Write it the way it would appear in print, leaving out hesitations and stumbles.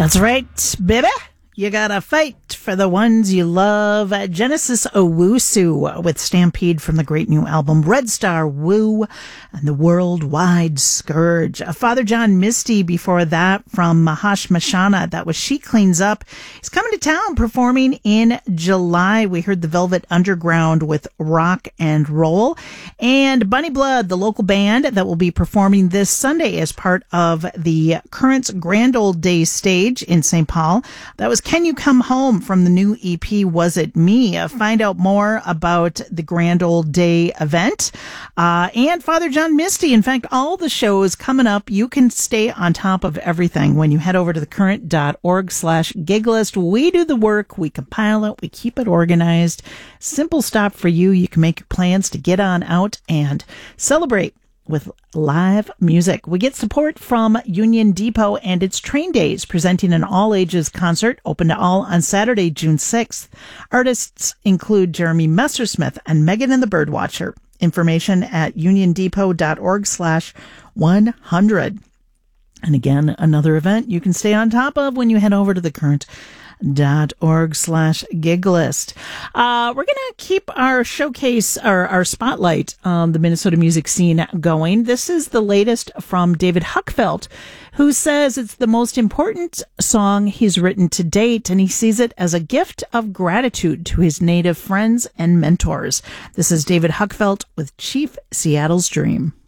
That's right, baby. You gotta fight for the ones you love. Genesis Owusu with Stampede from the great new album Red Star Woo and the Worldwide Scourge. Father John Misty before that from Mahash Mashana. That was She Cleans Up. He's coming to town performing in July. We heard the Velvet Underground with Rock and Roll. And Bunny Blood, the local band that will be performing this Sunday as part of the Currents Grand Old Days stage in St. Paul. That was Can You Come Home from the new EP, Was It Me? Find out more about the Grand Old Day event. And Father John Misty. In fact, all the shows coming up, you can stay on top of everything when you head over to thecurrent.org/giglist. We do the work. We compile it. We keep it organized. Simple stop for you. You can make your plans to get on out and celebrate with live music. We get support from Union Depot and its Train Days, presenting an all-ages concert open to all on Saturday, June 6th. Artists include Jeremy Messersmith and Megan and the Birdwatcher. Information at uniondepot.org/100. And again, another event you can stay on top of when you head over to thecurrent.org/giglist. We're going to keep our showcase, our spotlight on the Minnesota music scene going. This is the latest from David Huckfelt, who says it's the most important song he's written to date, and he sees it as a gift of gratitude to his native friends and mentors. This is David Huckfelt with Chief Seattle's Dream.